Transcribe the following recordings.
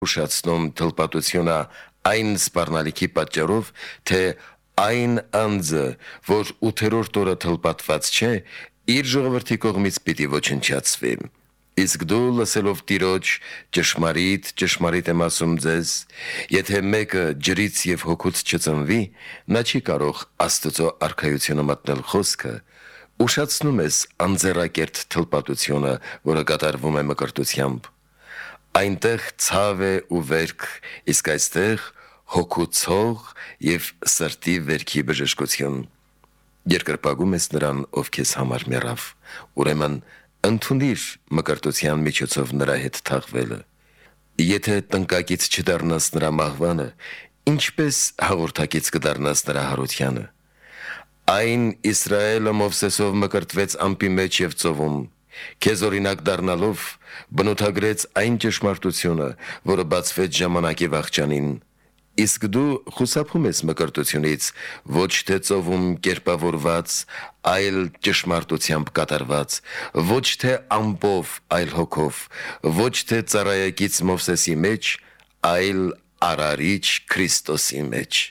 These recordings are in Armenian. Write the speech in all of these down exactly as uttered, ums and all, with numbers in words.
ուշացնում թլպատությունը այն սպառնալիքի պատճառով, թե այն անձը, որ ութերորդ օրը թլպատված չէ, իր ժողովրդի կողմից պիտի ոչնչացվի։ Իսկ դու լսելով Տիրոջ, ճշմարիտ, ճշմարիտ եմ ասում ձեզ, եթե մեկը ջրից և հոգուց չծնվի, նա չի կարող Աստծո արքայությունը մտնել խոսքը, ուշացնում ես անձեռակերտ թլպատությունը, որը կատարվում է մկրտությամբ։ Այնտեղ ցավ է ու վերք, իսկ այստեղ հոգու ցող և սրտի վերքի բժշկություն։ Երկրպագում ես նրան, ով քեզ համար մեռավ, ուրեմն ընդունիր մկրտության միջոցով նրա հետ թաղվելը։ Եթե տնկակից չդառնաս նրա մահվանը, ինչպես հաղորդակից կդառնաս նրա հարությանը։ Այն Իսրայելը Մովսեսով մկրտվեց ամպի մեջ և ծովում, քեզ օրինակ դառնալով բնութագրեց այն ճշմարտությունը, որը բացվեց ժամանակի վախճանին։ Իսկ դու խուսափում ես մկրտությունից, ոչ թե ծովում կերպավորված, այլ ճշմարտությամբ կատարված, ոչ թե ամպով, այլ հոգով, ոչ թե ծառայակից Մովսեսի մեջ, այլ արարիչ Քրիստոսի մեջ։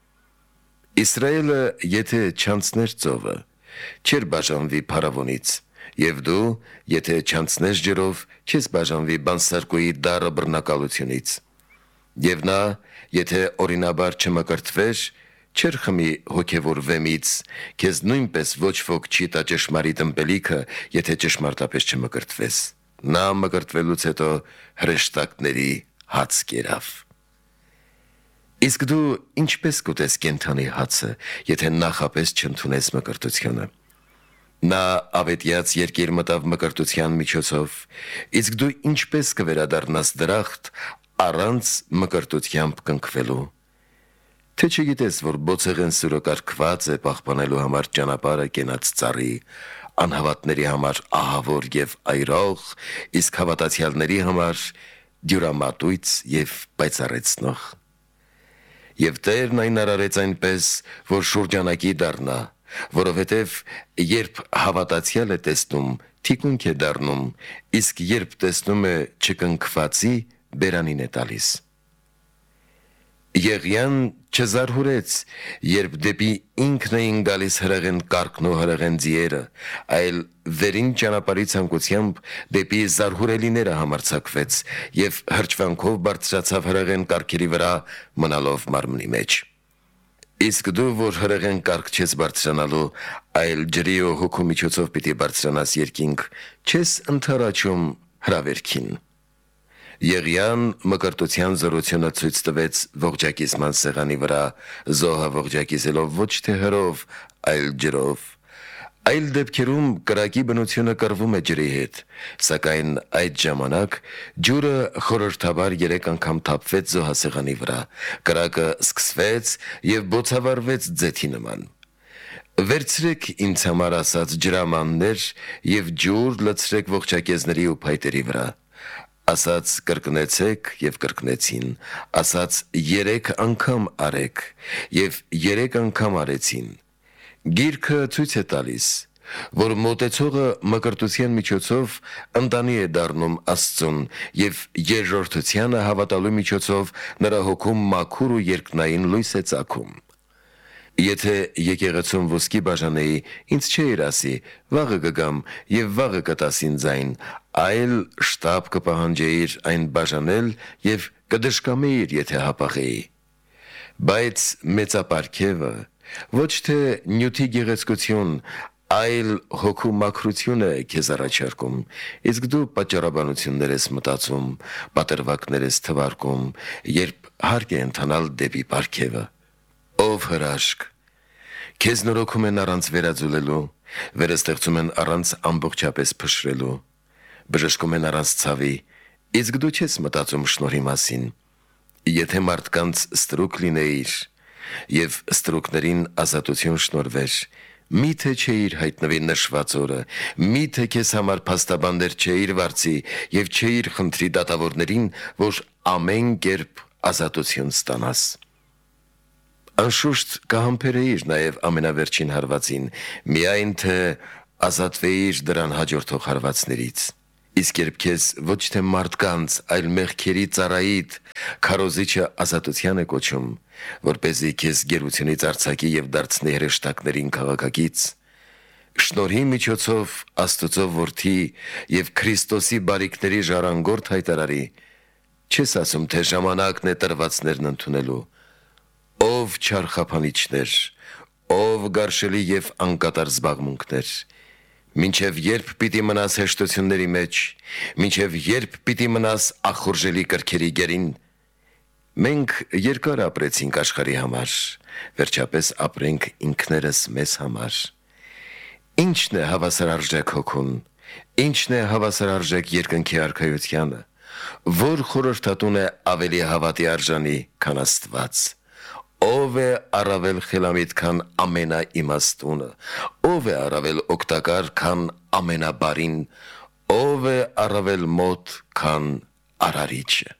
Իսրայելը եթե չանցներ ծովը, չէր բաժանվի փարավոնից, և դու, եթե չանցնես ջրով, չես բաժանվի բանսարկուի դառը բռնակալությունից։ Եվ նա, եթե օրինաբար չմկրտվեր, չէր խմի հոգևոր վեմից, քեզ նույնպես ոչ ոք չի տա ճշմարիտ ըմպելիքը, եթե ճշմարտապես չմկրտվես։ Նա մկրտվելուց հետո հրեշտակների հաց կերավ։ Իսկ դու ինչպես կուտես կենդանի հացը, եթե նախապես չընդունես մկրտությունը։ Նա ավետյաց երկիր մտավ մկրտության միջոցով, իսկ դու ինչպես կվերադառնաս դրախտ առանց մկրտությամբ կնքվելու։ Թե չգիտես, որ բոցեղեն սուրը կարգված է պահպանելու համար ճանապարհը կենաց ծառի, անհավատների համար ահավոր և այրող, իսկ հավատացյալների համար դյուրամատույց և պայծառեցնող։ Եվ Տերն այն արարեց այնպես, որ շուրջանակի դառնա, որովհետև երբ հավատացյալ է տեսնում, թիկունք է դառնում, իսկ երբ տեսնում է չկնքվածի, բերանին է տալիս։ Եղիան չզարհուրեց, երբ դեպի ինքն էին գալիս հրեղեն կառքն ու հրեղեն ձիերը, այլ վերին ճանապարհի ցանկությամբ դեպի զարհուրելիները համարձակվեց և հրճվանքով բարձրացավ հրեղեն կառքերի վրա, մնալով մարմնի մեջ։ Իսկ դու, որ հրեղեն կառք չես բարձրանալու, այլ ջրի ու հոգու միջոցով պիտի բարձրանաս երկինք, չես ընդառաջում հրավերքին։ Եղիան մկրտության զորությունը ցույց տվեց ողջակիզման սեղանի վրա, զոհը ողջակիզելով ոչ թե հրով, այլ ջրով։ Այլ դեպքերում կրակի բնությունը կռվում է ջրի հետ, սակայն այդ ժամանակ ջուրը խորհրդաբար երեք անգամ թափվեց զոհասեղանի վրա, կրակը սկսվեց և բոցավառվեց ձեթի նման։ Վերցրեք ինձ համար ասած ջրամաններ և ջուր լցրեք ողջակեզների ու փայտերի վրա։ Ասաց կրկնեցեք և կրկնեցին, ասաց երեք անգամ արեք և երեք անգամ արեցին։ Գիրքը ցույց է տալիս, որ մոտեցողը մկրտության միջոցով ընտանի է դառնում Աստծուն և երկրորդությանը հավատալու միջոցով նրա հոգում մաքուր ու երկնային լույս է ծագում։ Եթե եկեղեցում ոսկի բաժանեի, ինձ չէիր ասի, վաղը կգամ և վաղը կտաս ինձ այն, այլ շտապ կպահանջեիր այն բաժանել և կդժկամեիր, եթե հապաղեի։ Բայց մեծապարգևը ոչ թե նյութի գեղեցկություն, այլ հոգու մաքրություն է քեզ առաջարկում, իսկ դու պատճառաբանություններ ես մտածում, պատրվակներ ես թվարկում, երբ հարկ է ընթանալ դեպի պարգևը։ Ով հրաշք, քեզ նորոգում են առանց վերաձուլելու, վերստեղծում են առանց ամբողջապես փշրելու, բժշկում են առանց ցավի, իսկ դու չես մտածում շնորհի մասին։ Եթե մարդկանց ստրուկ լինեիր և ստրուկներին ազատություն շնորհվեր, միթե չէիր հայտնվի նշված օրը, միթե քեզ համար փաստաբաններ չէիր վարձի և չէիր խնդրի դատավորներին, որ ամեն կերպ ազատություն ստանաս։ Անշուշտ կհամբերեիր նաև ամենավերջին հարվածին, միայն թե ազատվեիր դրան հաջորդող հարվածներից։ Իսկ երբ քեզ ոչ թե մարդկանց, այլ մեղքերի ծառայիդ քարոզիչը ազատության է կոչում, որպեսզի քեզ գերությունից արձակի եւ դարձնի հրեշտակներին քաղաքակից, շնորհի միջոցով Աստծո որդի եւ Քրիստոսի բարիքների ժառանգորդ հայտարարի, չես ասում, թե ժամանակն է տրվածներն ընդունելու, ով չար խափանիչներ, ով գարշելի եւ անկատար զբաղմունքներ, մինչև երբ պիտի մնաս հեշտությունների մեջ, մինչև երբ պիտի մնաս ախորժելի կրքերի գերին, մենք երկար ապրեցինք աշխարհի համար, վերջապես ապրենք ինքներս մեզ համար։ Ինչն է հավասար արժեք հոգուն, ինչն է հավասար արժեք երկնքի արքայությանը, որ խորհրդատուն է ավելի հավատի արժանի, քան Աստված, ով է առավել խելամիտ, քան ամենաիմաստունը, ով է առավել օգտակար, քան ամենաբարին, ով է առավել մոտ, քան արարիչը։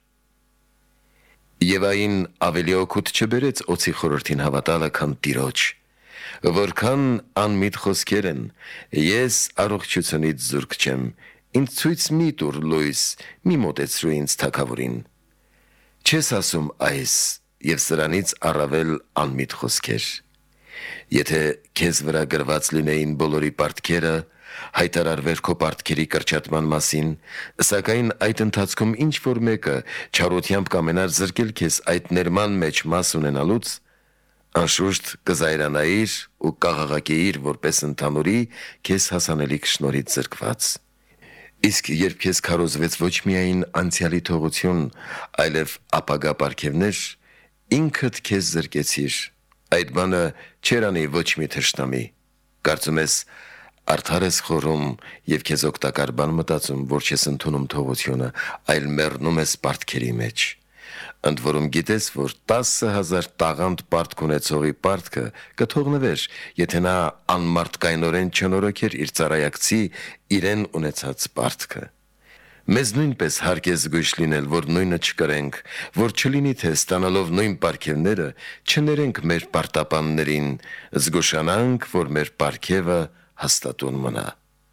Եվ այն ավելի օգուտ չբերեց օձի խորհրդին հավատալը, քան Տիրոջ, որքան անմիտ խոսքեր են, ես առողջությունից զուրկ չեմ, ինձ ցույց մի տուր լույս, մի մոտեցրու ինձ թագավորին։ Չես ասում այս եւ սրանից առավել անմիտ խոսքեր։ Եթե քեզ վրա գրված լինեին բոլորի պարտքերը, հայտարարվեր քո պարտքերի կրճատման մասին, սակայն այդ ընթացքում ինչ որ մեկը չարությամբ կամենար զրկել քեզ այդ ներման մեջ մաս ունենալուց, անշուշտ կզայրանայիր ու կաղաղակեիր որպես ընդհանուրի քեզ հասանելիք շնորհից զրկված։ Իսկ երբ քեզ քարոզվեց ոչ միայն անցյալի թողություն, այլև ապագա պարգևներ, ինքդ քեզ զրկեցիր, այդ բանը չեր անի ոչ մի թշնամի, կարծում ես արդար ես խորում եւ քեզ օգտակար բան մտածում, որ չես ընդունում թողությունը, այլ մեռնում ես պարտքերի մեջ։ Ընդ որում գիտես, որ տասը հազար տաղանդ պարտք ունեցողի պարտքը կթողնվեր, եթե նա անմարդկայնորեն չնորոգեր իր ծառայակցի իրեն ունեցած պարտքը։ Մեզ նույնպես հարկ է զգույշ լինել, որ նույնը չկրենք, որ չլինի թե ստանալով նույն պարգևները չներենք մեր պարտապաններին, զգուշանանք, որ մեր պարգևը հաստատուն մնա։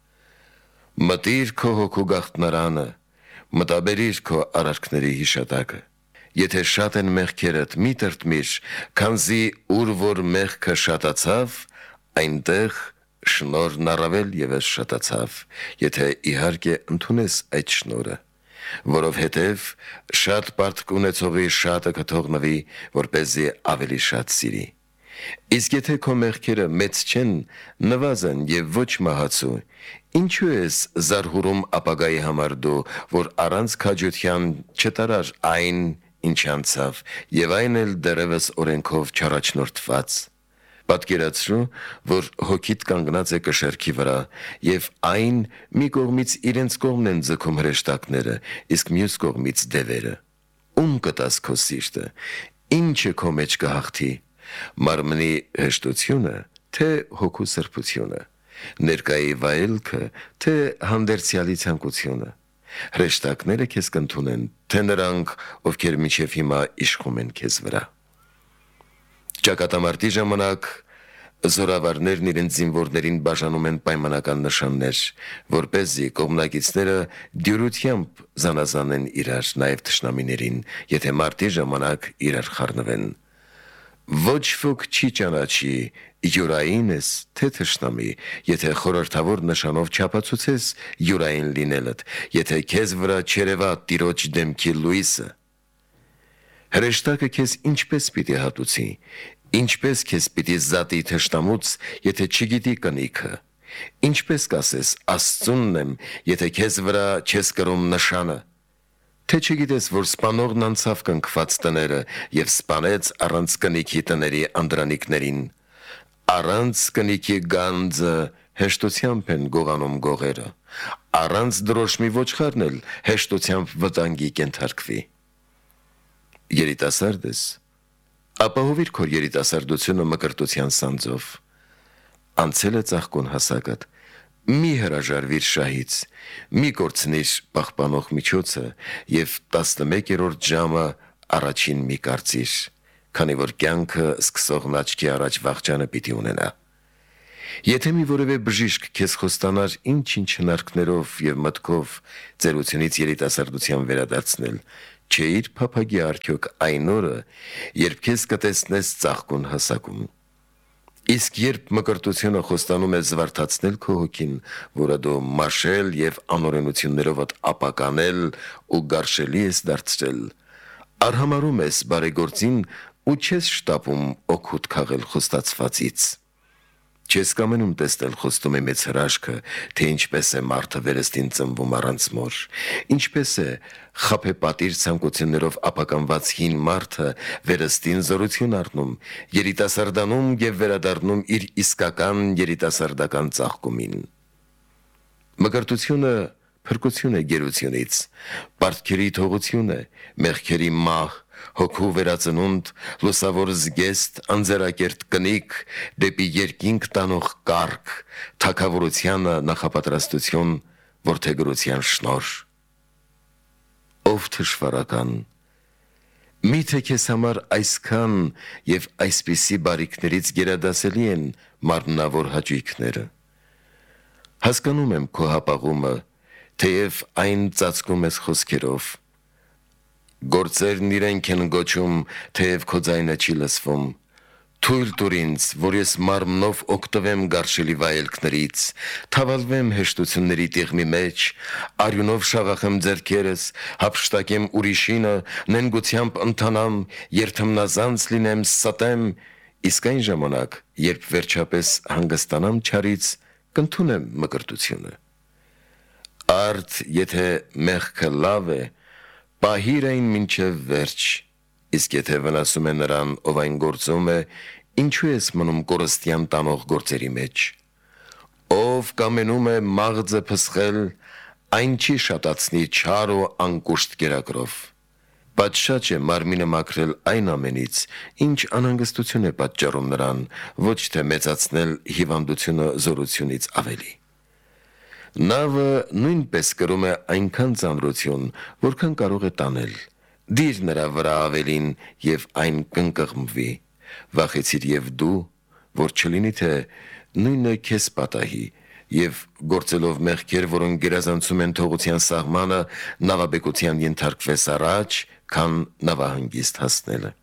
Մտիր քո հոգու գաղտնարանը, մտաբերիր քո արարքների հիշատակը։ Եթե շատ են մեղքերդ, մի տրտմիր, քանզի ուր որ մեղքը շատացավ, այնտեղ շնորհն առավել ևս շատացավ, եթե իհարկե ընդունես այդ շնորհը, որովհետև շատ պարտք ունեցողի շատը կթողնվի, որպեսզի ավելի շատ սիրի։ Իսկ եթե քո մեղքերը մեծ չեն, նվազեն եւ ոչ մահացու, ինչու ես զարհուրում ապագայի համար դու, որ առանց քաջության չտարար այն, ինչ անցավ, եւ այն էլ դեռևս օրենքով չառաջնորդված։ Պատկերացրու, որ հոգիդ կանգնած է կշեռքի վրա, եւ այն մի կողմից իրենց կողմն են ձգում հրեշտակները, իսկ մյուս կողմից դևերը։ Ում կտաս քո սիրտը, ինչը քո մեջ կհաղթի, մարմնի հեշտությունը, թե հոգու սրբությունը, ներկայի վայելքը, թե հանդերձյալի ցանկությունը։ Հրեշտակները քեզ կընդունեն, թե նրանք, ովքեր մինչև հիմա իշխում են քեզ վրա։ Ճակատամարտի ժամանակ զորավարներն իրենց զինվորներին բաժանում են պայմանական նշաններ, որպեսզի կողմնակիցները դյուրությամբ զանազանեն իրար, նաև թշնամիներին, եթե մարտի ժամանակ իրար խառնվեն։ Ոչ ոք չի ճանաչի յուրային ես, թե թշնամի, եթե խորհրդավոր նշանով չապացուցես յուրային լինելդ, եթե քեզ վրա չերևա Տիրոջ դեմքի լույսը։ Հրեշտակը քեզ ինչպես պիտի հատուցի, ինչպես քեզ պիտի զատի թշնամուց, եթե չգիտի կնիքը, ինչպես կասես Աստծունն եմ, եթե քեզ վրա չես կրում նշանը, թե չգիտես, որ սպանողն անցավ կնքված տները և սպանեց առանց կնիքի տների անդրանիկներին, առանց կնիքի գանձը հեշտությամբ են գողանում գողերը, առանց դրոշմի ոչխարն էլ հեշտությամբ վտանգի կենթարկվի։ Երիտասարդ ես, ապահովիր քո երիտասարդությունը մկրտության սանձով, անցել է ծաղկուն հասակդ, մի հրաժարվիր շահից, մի կորցնիր պահպանող միջոցը և տասնմեկերորդ ժամը առաջին մի կարծիր, քանի որ կյանքը սկսողն աչքի առաջ վախճանը պիտի ունենա։ Եթե մի որևէ բժիշկ քեզ խոստանար ինչ-ինչ հնարքներով եւ մտքով ծերությունից երիտասարդության վերադարձնել, չէիր փափագի արդյոք այն օրը, երբ քեզ կտեսնես ծաղկուն հասակում։ Իսկ երբ մկրտությունը խոստանում է զվարթացնել քո հոգին, որը դու մաշել եւ անօրենություններովդ ապականել ու գարշելի ես դարձրել, արհամարում ես բարեգործին ու չես շտապում օգուտ քաղել խոստացվածից։ Չես կամենում տեսնել խոստումի մեծ հրաշքը, թե ինչպես է մարդը վերստին ծնվում առանց մոր, ինչպես է խաբեպատիր ցանկություններով ապականված հին մարդը վերստին զորություն առնում, երիտասարդանում եւ վերադառնում իր իսկական երիտասարդական ծաղկումին։ Մկրտությունը փրկություն է գերությունից, պարտքերի թողություն է, մեղքերի մահ, հոգու վերածնունդ, լուսավոր զգեստ, անձեռակերտ կնիկ, դեպի երկինք տանող կարգ, թագավորությանը նախապատրաստություն, որդեգրության շնոր։ Ով թշվառական, միթե քեզ համար այսքան եւ այսպիսի բարիքներից գերադասելի են մարմնավոր հաճույքները։ Հասկանում եմ քո հապաղումը, թեև այն ծածկում ես խոսքերով։ Գործերն իրենք են գոչում, թեև քո ձայնը չի լսվում։ Թույլ տուր ինձ, որ ես մարմնով օգտվեմ գարշելի վայելքներից, թավալվեմ հեշտությունների տիղմի մեջ, արյունով շաղախեմ ձեռքերս, հափշտակեմ ուրիշինը, նենգությամբ ընթանամ, երթմնազանց լինեմ, ստեմ, իսկ այն ժամանակ, երբ վերջապես հանգստանամ չարից, կընդունեմ մկրտությունը։ Արդ, եթե մեղքը լավ է, պահիր այն մինչև վերջ, իսկ եթե վնասում է նրան, ով այն գործում է, ինչու ես մնում կորստյան տանող գործերի մեջ։ Ով կամենում է մաղձը փսխել, այն չի շատացնի չար ու անկուշտ կերակրով։ Պատշաճ է մարմինը մաքրել այն ամենից, ինչ անհանգստություն է պատճառում նրան, ոչ թե մեծացնել հիվանդությունը զորությունից ավելի։ Նավը նույնպես կրում է այնքան ծանրություն, որքան կարող է տանել։ Դիր նրա վրա ավելին եւ այն կընկղմվի։ Վախեցիր եւ դու, որ չլինի թե նույնը քեզ պատահի եւ գործելով մեղքեր, որոնք գերազանցում են թողության սահմանը, նավաբեկության ենթարկվես առաջ, քան նավահանգիստ հասնելը։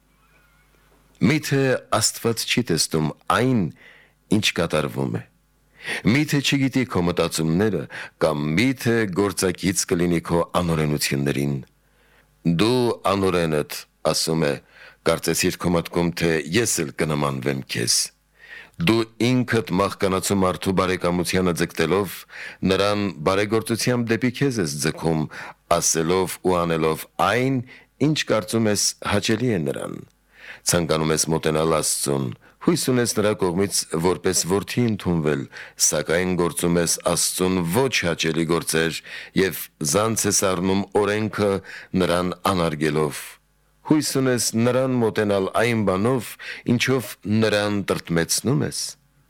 Միթե Աստված չի տեսնում այն, ինչ կատարվում է։ Միթե չգիտի քո մտածումները, կամ միթե գործակից կլինի քո անօրենություններին։ Դու անօրենդ, ասում է, կարծեցիր քո մտքում, թե ես էլ կնմանվեմ քեզ։ Դու ինքդ մահկանացու մարդու բարեկամությանը ձգտելով, նրան բարեգործությամբ դեպի քեզ ես ձգում, ասելով ու անելով այն, ինչ կարծում ես հաճելի է նրան։ Ցանկանում ես մոտենալ Աստծուն, հույս ունես նրա կողմից որպես որդի ընդունվել, սակայն գործում ես Աստծուն ոչ հաճելի գործեր եւ զանց ես առնում օրենքը նրան անարգելով։ Հույս ունես նրան մոտենալ այն բանով, ինչով նրան տրտմեցնում ես։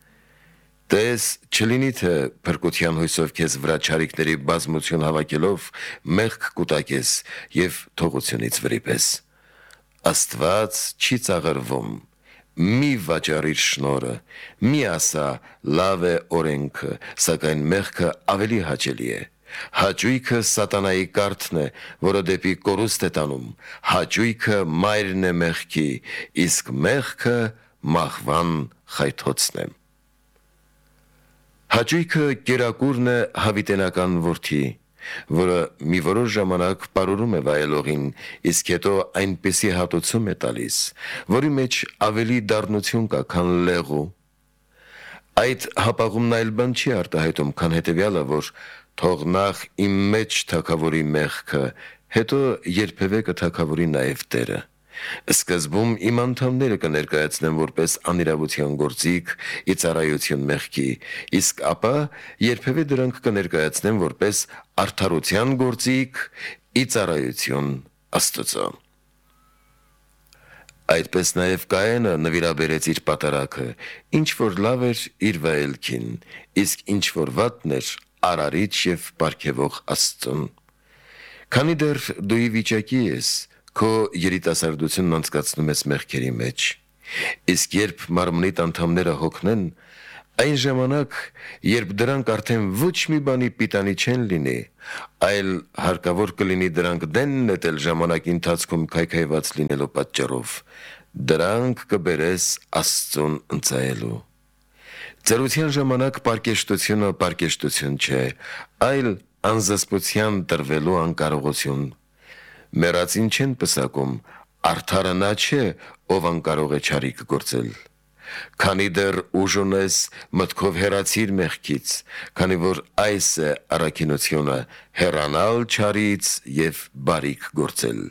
Տես, չլինի թե փրկության հույսով քեզ վրա չարիքների բազմություն հավաքելով մեղք կուտակես եւ թողությունից վրիպես։ Աստված չի ծաղրվում։ Մի վաճառիր շնորը, մի ասա լավ է օրենքը, սակայն մեղքը ավելի հաճելի է։ Հաճույքը սատանայի կարթն է, որը դեպի կորուստ է տանում, հաճույքը մայրն է մեղքի, իսկ մեղքը մահվան խայթոցն է։ Հաճույքը կերակուրն է հավիտենական որդի, որը մի որոշ ժամանակ պարուրում է վայելողին, իսկ հետո այնպիսի հատուցում է տալիս, որի մեջ ավելի դառնություն կա, քան լեղու։ Այդ հապաղումն այլ բան չի արտահայտում, քան հետևյալը, որ թող նախ իմ մեջ թագավորի մեղքը, հետո երբևէ կթագավորի նաև Տերը։ Սկզբում իմ անդամները կներկայացնեմ որպես անիրավության գործիք, ի ծառայություն մեղքի, իսկ ապա երբևէ դրանք կներկայացնեմ որպես արդարության գործիք, ի ծառայություն Աստծո։ Այդպես նաև Կայենը նվիրաբերեց իր պատարագը, ինչ որ լավ էր իր վայելքին, իսկ ինչ որ վատն էր արարիչ եւ պարգևող Աստծուն։ Քանի դեռ դու ի վիճակի ես, քո երիտասարդությունն անցկացնում ես մեղքերի մեջ, իսկ երբ մարմնիդ անդամները հոգնեն, Այն ժամանակ, երբ դրանք արդեն ոչ մի բանի պիտանի չեն լինի, այլ հարկավոր կլինի դրանք դեն նետել ժամանակի ընթացքում քայքայված լինելու պատճառով, դրանք կբերես Աստծուն ընծայելու։ Ծերության ժամանակ պարկեշտությունը պարկեշտություն չէ, այլ անզսպության տրվելու անկարողություն։ Մեռածին չեն պսակում, արդարը նա չէ, ով անկարող է չարիք գործել։ Քանի դեռ ուժ ունես, մտքով հեռացիր մեղքից, քանի որ այս է առաքինությունը, հեռանալ չարից և բարիք գործել։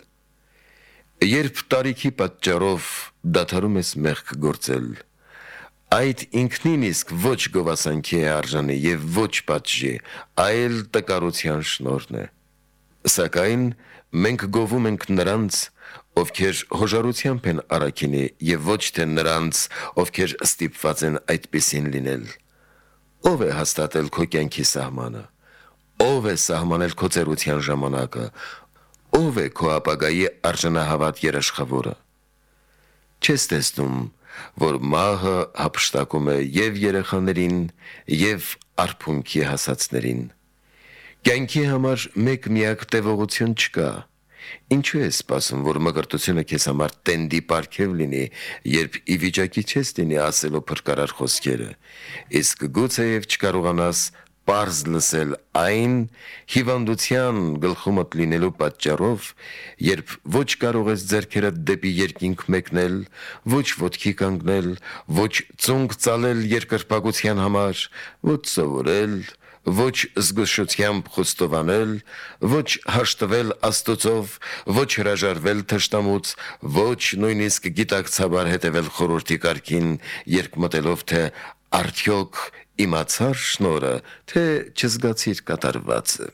Երբ տարիքի պատճառով դադարում ես մեղք գործել, այդ ինքնին իսկ ոչ գովասանքի է արժանի և ոչ պատժի, այլ տկարության շնորհն է։ Սակայն մենք գովում ենք նրանց, ովքեր հոժարությամբ են առաքինի և ոչ թե նրանց, ովքեր ստիպված են այդպիսին լինել։ Ո՞վ է հաստատել քո կյանքի սահմանը, ո՞վ է սահմանել քո ծերության ժամանակը, ո՞վ է քո ապագայի արժանահավատ երաշխավորը։ Չես տեսնում, որ մահը հափշտակում է և երեխաներին, և արփունքի հասածներին։ Կյանքի համար մեկ միակ տևողություն չկա։ Ինչու ես սպասում, որ մկրտությունը քեզ համար տենդի պարգև լինի, երբ ի վիճակի չես լինի ասելու փրկարար խոսքերը, իսկ գուցեև չկարողանաս պարզ լսել այն հիվանդության գլխումդ լինելու պատճառով, երբ ոչ կարող ես ձեռքերդ դեպի երկինք մեկնել, ոչ ոտքի կանգնել, ոչ ծունկ ծալել երկրպագության համար, ոչ սովորել, ոչ զգուշությամբ խոստովանել, ոչ հաշտվել Աստծով, ոչ հրաժարվել թշնամուց, ոչ նույնիսկ գիտակցաբար հետևել խորհրդի կարգին, երկմտելով, թե արդյոք իմացա՞ր շնորհը, թե չզգացիր կատարվածը։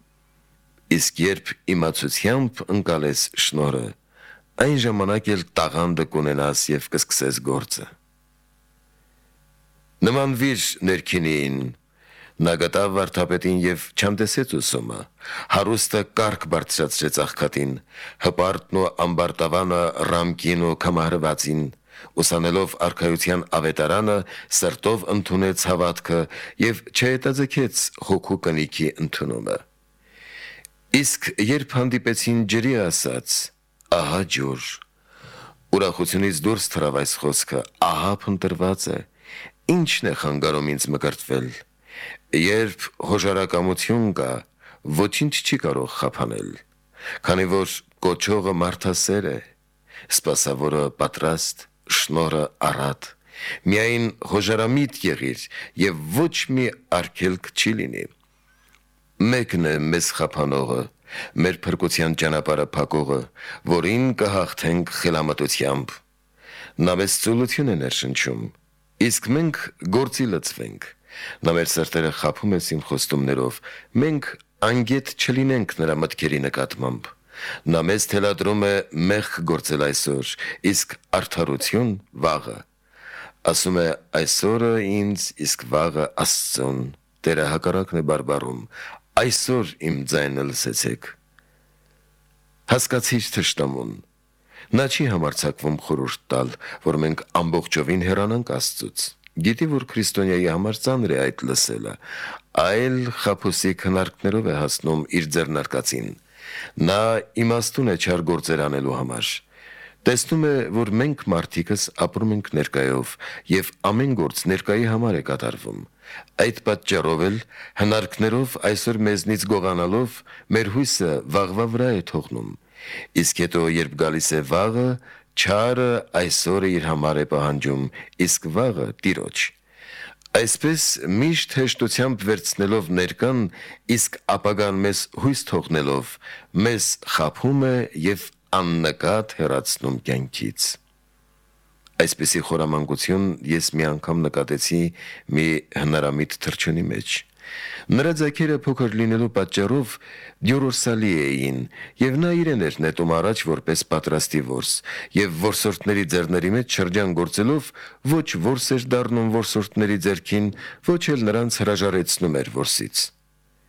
Իսկ երբ իմացությամբ ընկալես շնորհը, այն ժամանակ էլ տաղանդը կունենաս և կսկսես գործը։ Նմանվիր ներքինին, նա գտավ վարդապետին և չամտեսեց ուսումը, հարուստը կարգ բարձրացրեց աղքատին, հպարտն ու ամբարտավանը ռամկին ու քամահրվածին, ուսանելով արքայության ավետարանը, սրտով ընդունեց հավատքը և չհետաձգեց հոգու կնիքի ընդունումը։ Իսկ երբ հանդիպեցին ջրի, ասաց. «Ահա ջուր», ուրախությունից դուրս թռավ այս խոսքը. «Ահա փնտրված է, ի՞նչն է խանգարում ինձ մկրտվել»։ Երբ հոժարակամություն կա, ոչինչ չի կարող խափանել, քանի որ կոչողը մարդասեր է, սպասավորը պատրաստ, շնորհը առատ։ Միայն հոժարամիտ եղիր և ոչ մի արգելք չի լինի։ Մեկն է մեզ խափանողը, մեր փրկության ճանապարհը փակողը, որին կհաղթենք խելամտությամբ։ Նա մեզ ծուլություն է ներշնչում, իսկ մենք գործի լծվենք։ Նա մեր սրտերը խաբում է սին խոստումներով, մենք անգետ չլինենք նրա մտքերի նկատմամբ։ Նա մեզ թելադրում է մեղք գործել այսօր, իսկ արդարություն վաղը։ Ասում է այսօրը ինձ, իսկ վաղը Աստծուն։ Տերը հակառակն է բարբառում, այսօր իմ ձայնը լսեցեք։ Հասկացիր թշնամուն։ Նա չի համարձակվում խորհուրդ տալ, որ մենք ամբողջովին հեռանանք Աստծուց։ Գիտի, որ քրիստոնյայի համար ծանր է այդ լսելը, այլ խաբուսի քննարկներով է հասնում իր ձեռնարկածին։ Նա իմաստուն է չար գործեր անելու համար։ Տեսնում է, որ մենք մարդիկս ապրում ենք ներկայով և ամեն գործ ներկայի համար է կատարվում։ Այդ պատճառով էլ հնարքներով այսօր մեզնից գողանալով մեր հույսը վաղվա վրա է թողնում։ Իսկ հետո, երբ գալիս է վաղը, չարը այսօրը իր համար է պահանջում, իսկ վաղը Տիրոջ։ Այսպես միշտ հեշտությամբ վերցնելով ներկան, իսկ ապագան մեզ հույս թողնելով, մեզ խաբում է և աննկատ հեռացնում կյանքից։ Այսպիսի խորամանկություն ես մի անգամ նկատեցի մի հնարամիտ թռչունի մեջ։ Նրա ձագերը փոքր լինելու պատճառով դյուրորսալի էին, և նա իրեն էր նետում առաջ որպես պատրաստի որս, և որսորդների ձեռների մեջ շրջան գործելով ոչ որս էր դառնում որսորդների ձեռքին, ոչ էլ նրանց հրաժարեցնում էր որսից։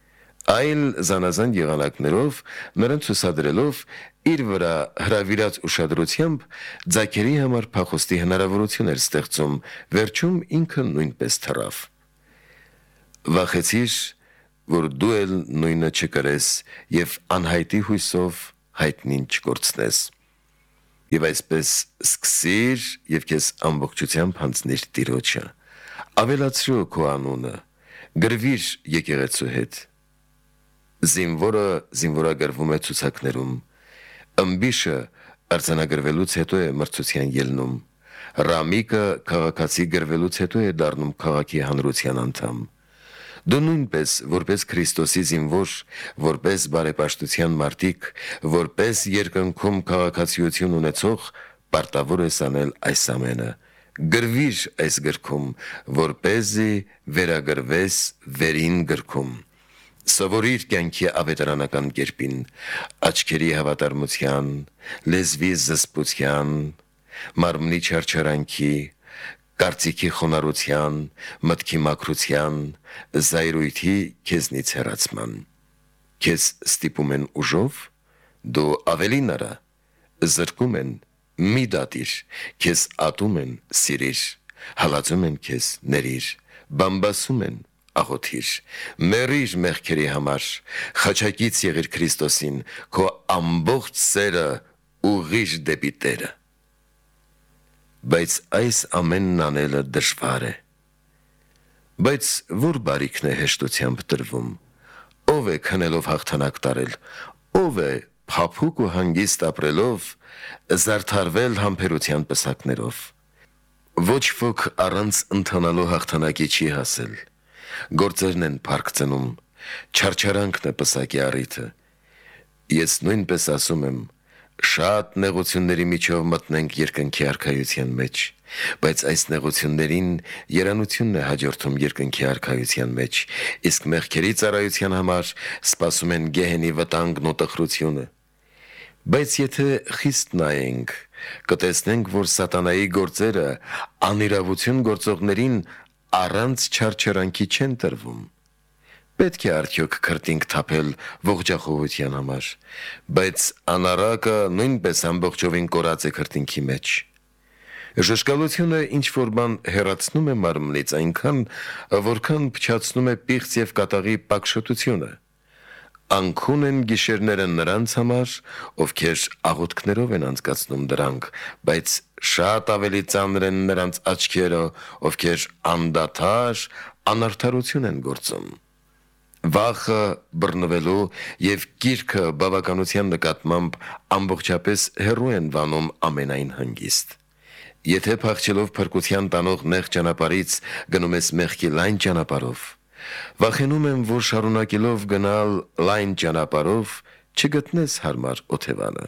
այլ զանազան եղանակներով նրանց ցուսադրելով իր վրա հրավիրած ուշադրությամբ ձակերի համար փախոստի հնարավորություն էր ստեղծում, վերջում ինքը նույնպես թռավ։ Վախեցիր, որ դու էլ նույնը չկրես եւ անհայտի հույսով հայտնին չկորցնես։ Եվ այսպես սկսիր եւ քեզ ամբողջությամբ հանձնիր Տիրոջը։ Ավելացրու քո անունը, գրվիր եկեղեցու հետ։ Զինվորը զինվորագրվում է ցուցակներում, ըմբիշը արձանագրվելուց հետո է մրցության ելնում, ռամիկը քաղաքացի գրվելուց հետո է դառնում քաղաքի հանրության անդամ։ Դու նույնպես որպես Քրիստոսի զինվոր, որպես բարեպաշտության մարտիկ, որպես երկնքում քաղաքացիություն ունեցող, պարտավոր ես անել այս ամենը։ Գրվիր այս գրքում, որպեսզի վերագրվես վերին գրքում։ Սովորիր կյանքի ավետարանական կերպին, աչքերի հավատարմության, լեզվի զսպության, մարմնի չարչարանքի, կարծիքի խոնարհության, մտքի մաքրության, զայրույթի քեզնից հեռացման։ Քեզ ստիպում են ուժով, դու ավելին արա, զրկում են, մի դատիր, քեզ ատում են, սիրիր, հալածում են քեզ, ներիր, բամբասում են, աղոթիր, մեռիր մեղքերի համար, խաչակից եղիր Քրիստոսին, քո ամբողջ սերը ուղղիր դեպի Տերը։ Բայց այս ամենն անելը դժվար է։ Բայց որ բարիքն է հեշտությամբ տրվում, ով է քնելով հաղթանակ տարել, ով է փափուկ ու հանգիստ ապրելով զարդարվել համբերության պսակներով։ Ոչ ոք առանց ընթանալու հաղթանակի չի հասել։ Գործերն են փառք ծնում, չարչարանքն է պսակի առիթը։ Ես նույնպես ասում եմ, շատ նեղությունների միջով մտնենք երկնքի արքայության մեջ, բայց այս նեղություններին երանությունն է հաջորդում երկնքի արքայության մեջ, իսկ մեղքերի ծառայության համար սպասում են գեհենի վտանգն ու տխրությունը։ Բայց եթե խիստ նայենք, կտեսնենք, որ սատանայի գործերը անիրավություն գործողներին առանց չարչարանքի չեն տրվում։ Պետք է արդյոք քրտինք թափել ողջախոհության համար, բայց անառակը նույնպես ամբողջովին կորած է քրտինքի մեջ։ Ժշկալությունը ինչ-որ բան հեռացնում է մարմնից այնքան, որքան փչացնում է պիղծ եւ կատաղի պակշոտությունը։ Անքուն են գիշերները նրանց համար, ովքեր աղոթքներով են անցկացնում դրանք, բայց շատ ավելի ծանր են նրանց աչքերը, ովքեր անդադար անարդարություն են գործում։ Վախը բռնվելու եւ գիրքը բավականության նկատմամբ ամբողջապես հեռու են վանում ամենայն հանգիստ։ Եթե փախչելով փրկության տանող նեղ ճանապարհից գնում ես մեղքի լայն ճանապարհով, վախենում եմ, որ շարունակելով գնալ լայն ճանապարհով չգտնես հարմար օթևանը,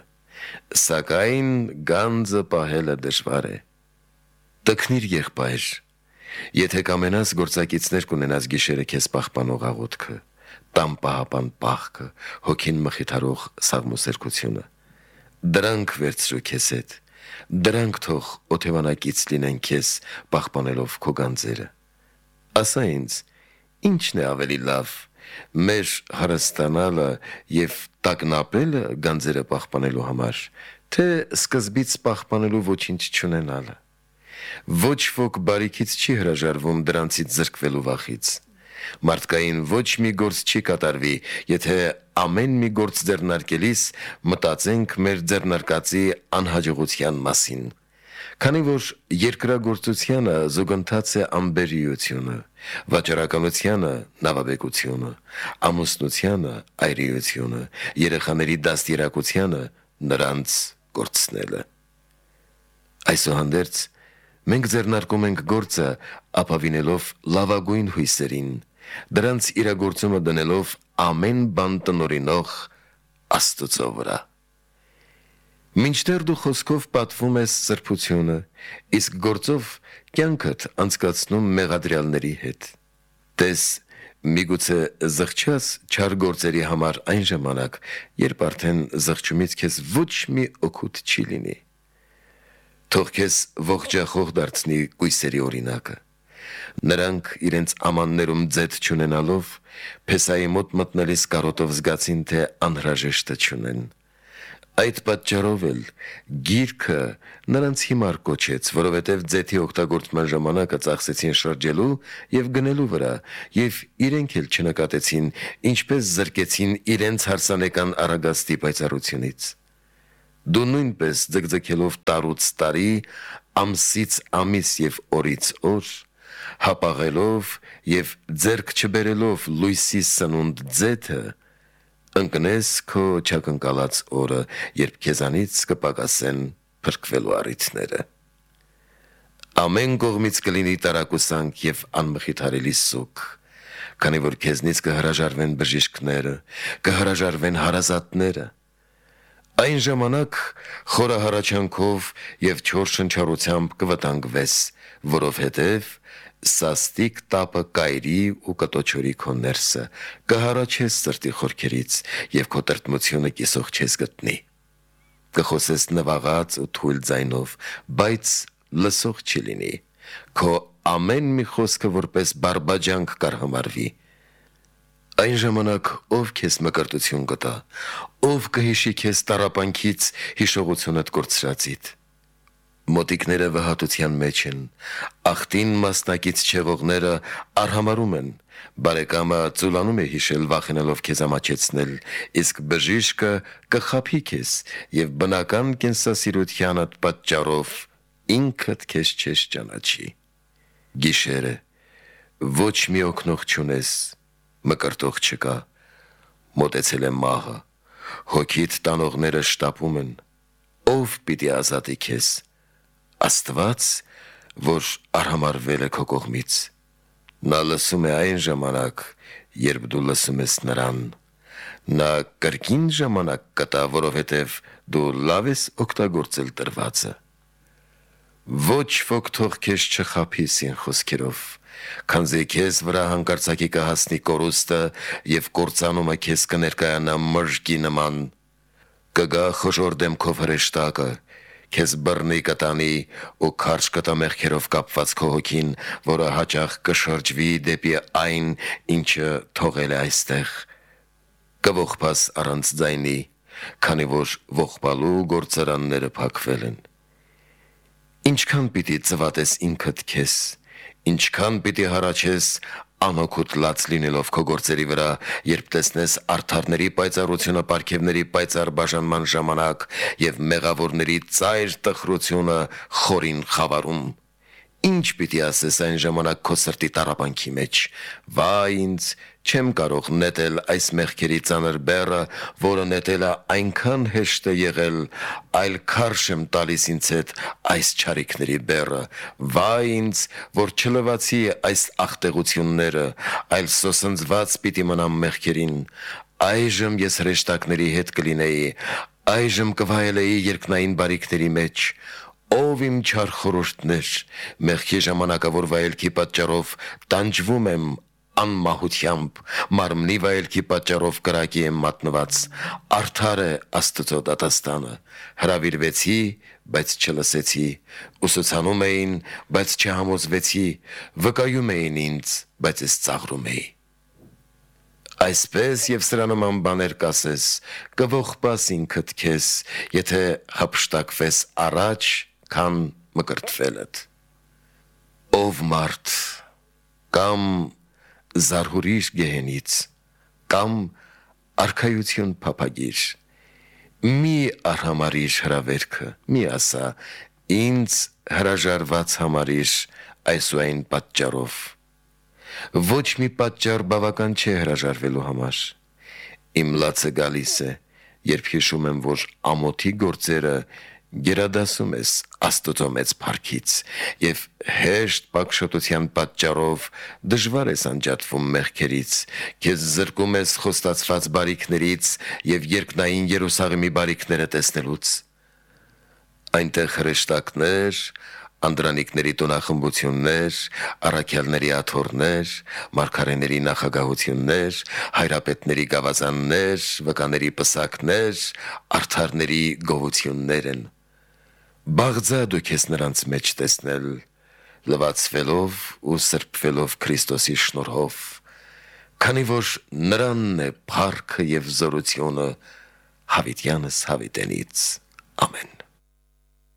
սակայն գանձը պահելը դժվար է։ Տքնիր եղբայր, եթե կամենաս գործակիցներ կունենաս գիշերը քեզ պահպանող աղոթքը, տան պահապան պահքը, հոգին մխիթարող սաղմոսերկությունը, դրանք վերցրու քեզ հետ, դրանք թող օթևանակից լինեն քեզ պահպանելով քո գանձերը։ Ասա ինձ, ի՞նչն է ավելի լավ, մեր հարստանալը եւ տագնապելը գանձերը պահպանելու համար, թե սկզբից պահպանելու ոչինչ չունենալը։ Ոչ ոք բարիքից չի հրաժարվում դրանցից զրկվելու վախից։ Մարդկային ոչ մի գործ չի կատարվի, եթե ամեն մի գործ ձեռնարկելիս մտածենք մեր ձեռնարկածի անհաջողության մասին։ Քանի որ երկրագործությանը զուգընթաց է անբերիությունը, վաճառականությանը նավաբեկությունը, ամուսնությանը այրիությունը, երեխաների դաստիարակությանը նրանց կորցնելը։ Այսուհանդերձ մենք ձեռնարկում ենք գործը ապավինելով լավագույն հույսերին, դրանց իրագործումը դնելով ամեն բան տնօրինող Աստծո վրա։ Մինչդեռ դու խոսքով պատվում ես սրբությունը, իսկ գործով կյանքդ անցկացնում մեղադրյալների հետ։ Տես, միգուցե զղջաս չար գործերի համար այն ժամանակ, երբ արդեն զղջումից քեզ ոչ մի օգուտ չի լինի։ Թող քեզ ողջախոհ դարձնի կույսերի օրինակը։ Նրանք իրենց ամաններում ձեթ չունենալով Փեսայի մոտ մտնելիս կարոտով զգացին, թե անհրաժեշտը չունեն։ Այդ պատճառով էլ գիրքը նրանց հիմար կոչեց, որովհետև ձեթի օգտագործման ժամանակը ծախսեցին շրջելու եւ գնելու վրա, եւ իրենք էլ չնկատեցին, ինչպես զրկեցին իրենց հարսանեկան առագաստի պայծառությունից։ Դու նույնպես ձգձգելով տարուց տարի, ամսից ամիս եւ օրից օր, հապաղելով եւ ձեռք չբերելով լույսի սնունդ ձեթը, ընկնես քո չակնկալած օրը, երբ քեզանից կպակասեն փրկվելու առիթները։ Ամեն կողմից կլինի տարակուսանք եւ անմխիթարելի սուք, քանի որ քեզնից կհրաժարվեն բժիշկները, կհրաժարվեն հարազատները։ Այն ժամանակ խորահարաչանքով եւ չոր շնչառությամբ կվտանգվես, որովհետեւ սաստիկ տապը կայրի ու կտոչորի քո ներսը, կհարաչես սրտի խորքերից եւ քո տրտմությունը կիսող չես գտնի։ Կխոսես նվաղած ու թույլ ձայնով, բայց լսող չի լինի։ Քո ամեն մի խոսքը որպես բարբաջանք կարգամարվի։ Այն ժամանակ ով քեզ մկրտություն կտա, ով կհիշի քեզ տառապանքից հիշողությունդ կորցրածիդ։ Մոտիկները վհատության մեջ են, ախտին մասնակից չեղողները արհամարում են, բարեկամը ծուլանում է հիշել վախենալով քեզ ամաչեցնել, իսկ բժիշկը կխաբի քեզ եւ բնական կենսասիրությանդ պատճառով ինքդ քեզ չես ճանաչի։ Գիշերը ոչ մի օգնող չունես, մկրտող չկա, մոտեցել է մահը, հոգիդ տանողները շտապում են, ով պիտի ազատի քեզ, Աստված, որ արհամարվել է քո կողմից։ Նա լսում է այն ժամանակ, երբ դու լսում ես նրան։ Նա կրկին ժամանակ կտա, որովհետև դու լավ ես օգտագործել տրվածը։ Ոչ ոք թող քեզ չխաբի սին խոսքերով, քանզի քեզ վրա հանկարծակի կհասնի կորուստը եւ կործանումը քեզ կներկայանա մրրկի նման։ Կգա խոշոր դեմքով հրեշտակը, քեզ բռնի կտանի ու քարշ կտա մեղքերով կապված քո հոգին, որը հաճախ կշրջվի դեպի այն, ինչը թողել է այստեղ։ Կողբաս առանց ձայնի, քանի որ ողբալու գործարանները փակվել են։ Ինչքան պիտի ծվատես ինքդ քեզ, ինչքան պիտի հառաչես անօգուտ լաց լինելով քո գործերի վրա, երբ տեսնես արդարների պայծառությունը պարգևների պայծառ բաժանման ժամանակ եւ մեղավորների ծայր տխրությունը խորին խավարում։ Ինչ պիտի ասես այն ժամանակ քո սրտի տառապանքի մեջ։ Վայ ինձ, չեմ կարող նետել այս մեղքերի ծանր բեռը, որը նետելը այնքան հեշտ է եղել, այլ քարշ եմ տալիս ինձ հետ այս չարիքների բեռը։ Վայ ինձ, որ չլվացի այս աղտեղությունները, այլ սոսնձված պիտի մնամ մեղքերին։ Այժմ ես հրեշտակների հետ կլինեի, այժմ կվայելեի երկնային բարիքների մեջ։ Ով իմ չար խորհուրդներ, մեղքի ժամանակավոր վայելքի պատճառով տանջվում եմ անմահությամբ, մարմնի վայելքի պատճառով կրակի եմ մատնված, արդար է Աստծո դատաստանը։ Հրավիրվեցի, բայց չլսեցի, ուսուցանում էին, բայց չհամոզվեցի, վկայում էին ինձ, բայց ես ծաղրում էի։ Այսպես եւ սրա նման բաներ կասես, կողբաս ինքդ քեզ, եթե հափշտակվես առաջ, քան մկրտվելդ։ Ով մարդ, կամ զարհուրիր գեհենից, կամ արքայություն փափագիր, մի արհամարիր հրավերքը, մի ասա, ինձ հրաժարված համարիր այս ու այն պատճառով։ Ոչ մի պատճառ բավական չէ հրաժարվելու համար։ Իմ լացը գալիս է, երբ հիշում եմ, որ ամոթի գործերը գերադասում ես Աստծո մեծ փառքից եւ հեշտ պակշոտության պատճառով դժվար ես անջատվում մեղքերից, քեզ զրկում ես խոստացված բարիքներից եւ երկնային Երուսաղեմի բարիքները տեսնելուց։ Այնտեղ հրեշտակներ, անդրանիկների տոնախմբություններ, առաքյալների աթոռներ, մարգարեների նախագահություններ, հայրապետների գավազաններ, վկաների պսակներ, արդարների գովություններ են։ Բաղձա դու քեզ նրանց մեջ տեսնել, լվացվելով ու սրբվելով Քրիստոսի շնորհով, քանի որ նրանն է փառքը եւ զորությունը հավիտյանս հավիտենից։ Ամեն։